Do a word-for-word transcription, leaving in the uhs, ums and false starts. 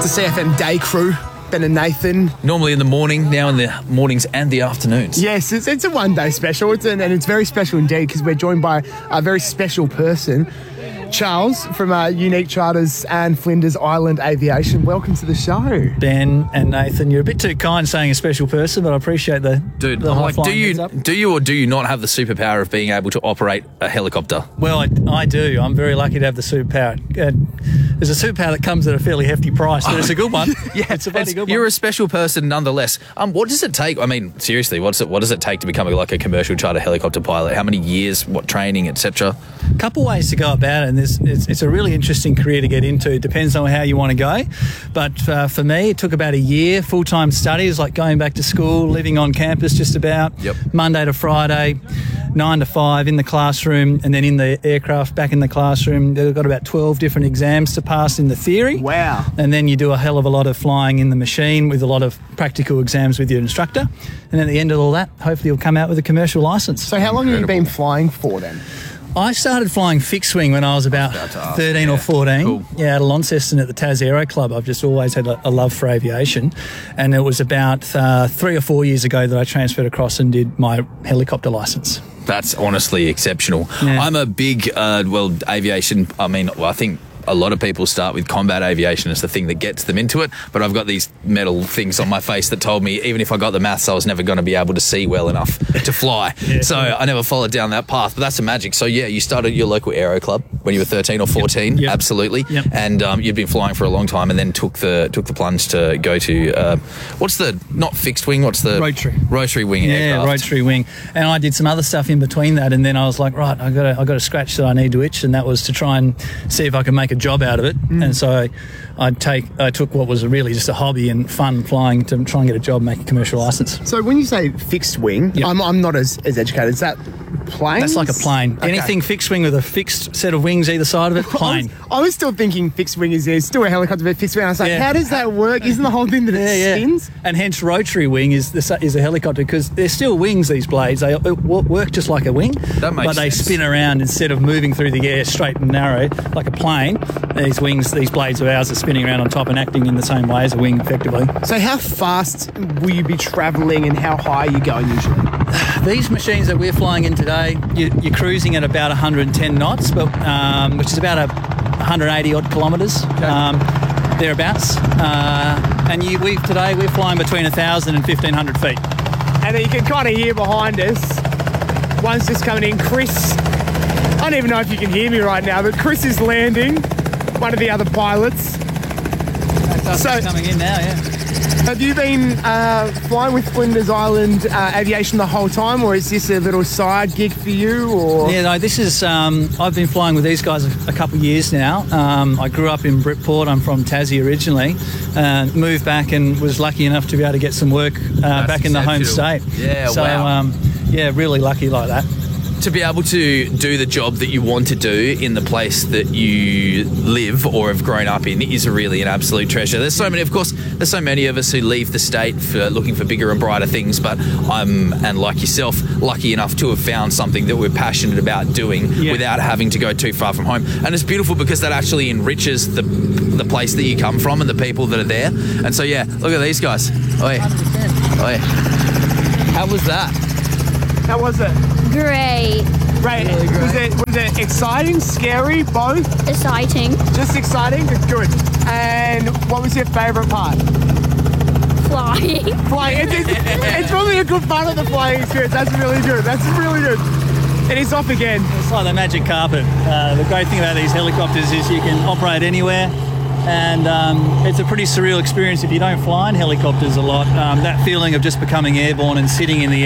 It's a C F M day crew. Ben and Nathan. Normally in the morning, now in the mornings and the afternoons. Yes, it's, it's a one-day special, it's an, and it's very special indeed because we're joined by a very special person, Charles from uh, Unique Charters and Flinders Island Aviation. Welcome to the show. Ben and Nathan, you're a bit too kind saying a special person, but I appreciate the Dude, the I'm high like, do flying you heads up. do you or do you not have the superpower of being able to operate a helicopter? Well, I, I do. I'm very lucky to have the superpower. Uh, there's a superpower that comes at a fairly hefty price, but it's a good one. Yeah, it's a bloody it's- good you're one. a special person nonetheless. Um, what does it take? I mean, seriously, what's it? What does it take to become like a commercial charter helicopter pilot? How many years? What training, et cetera? A couple ways to go about it, and this, it's, it's a really interesting career to get into. It depends on how you want to go. But uh, for me, it took about a year, full-time studies, like going back to school, living on campus just about, Yep. Monday to Friday, nine to five in the classroom, and then in the aircraft back in the classroom. They've got about twelve different exams to pass in the theory. Wow. And then you do a hell of a lot of flying in the machine with a lot of practical exams with your instructor. And at the end of all that, hopefully you'll come out with a commercial license. So how long have you been flying for then? I started flying fixed wing when I was about, about to ask, thirteen yeah. or fourteen. Cool. Yeah, at Launceston at the Tas Aero Club. I've just always had a, a love for aviation. And it was about uh, three or four years ago that I transferred across and did my helicopter licence. That's honestly exceptional. Yeah. I'm a big, uh, well, aviation. I mean, well, I think a lot of people start with combat aviation as the thing that gets them into it. But I've got these metal things on my face that told me even if I got the maths, I was never going to be able to see well enough to fly. Yeah. So I never followed down that path. But that's the magic. So yeah, you started your local aero club when you were thirteen or fourteen. Yep. Yep. Absolutely. Yep. And um, you'd been flying for a long time, and then took the took the plunge to go to uh, what's the not fixed wing? What's the Rotary. rotary wing Yeah, aircraft? rotary wing. And I did some other stuff in between that, and then I was like, right, I got a, I got a scratch that I need to itch, and that was to try and see if I could make a job out of it. Mm. And so I, I'd take, I took what was really just a hobby and fun flying to try and get a job, make a commercial license. So when you say fixed wing, Yep. I'm, I'm not as, as educated. Is that planes? That's like a plane. Okay. Anything fixed wing with a fixed set of wings either side of it, I was, plane. I was still thinking fixed wing is there's still a helicopter, but fixed wing. I was like, Yeah. how does that work? Isn't the whole thing that it spins? And hence rotary wing is the, is a helicopter because they're still wings, these blades. They work just like a wing, That makes but they sense. spin around instead of moving through the air straight and narrow like a plane. These wings, these blades of ours are spinning around on top and acting in the same way as a wing effectively. So how fast will you be travelling and how high are you going usually? These machines that we're flying in today, you, you're cruising at about one hundred ten knots, but um, which is about a one hundred eighty odd kilometres, um, thereabouts. Uh, and you, we today we're flying between one thousand and fifteen hundred feet. And then you can kind of hear behind us, one's just coming in, Chris. I don't even know if you can hear me right now, but Chris is landing, one of the other pilots. That's So- coming in now, yeah. Have you been uh, flying with Flinders Island uh, Aviation the whole time, or is this a little side gig for you? Or Yeah, no, this is, um, I've been flying with these guys a, a couple of years now. Um, I grew up in Britport. I'm from Tassie originally. Uh, moved back and was lucky enough to be able to get some work uh, back in the home state. exceptional. Yeah, so, wow. um, yeah, really lucky like that. To be able to do the job that you want to do in the place that you live or have grown up in is really an absolute treasure. There's so many, of course, there's so many of us who leave the state for looking for bigger and brighter things, but I'm, and like yourself, lucky enough to have found something that we're passionate about doing Yeah. without having to go too far from home. And it's beautiful because that actually enriches the the place that you come from and the people that are there. And so, yeah, look at these guys. Oi. Oi. How was that? how was it? Great. Great. Really great. Was it was it exciting, scary, both? Exciting. Just exciting? Good. And what was your favourite part? Flying. Flying. It's, it's, it's probably a good part of the flying experience. That's really good. That's really good. And he's off again. It's like the magic carpet. Uh, the great thing about these helicopters is you can operate anywhere. And um, it's a pretty surreal experience if you don't fly in helicopters a lot. Um, that feeling of just becoming airborne and sitting in the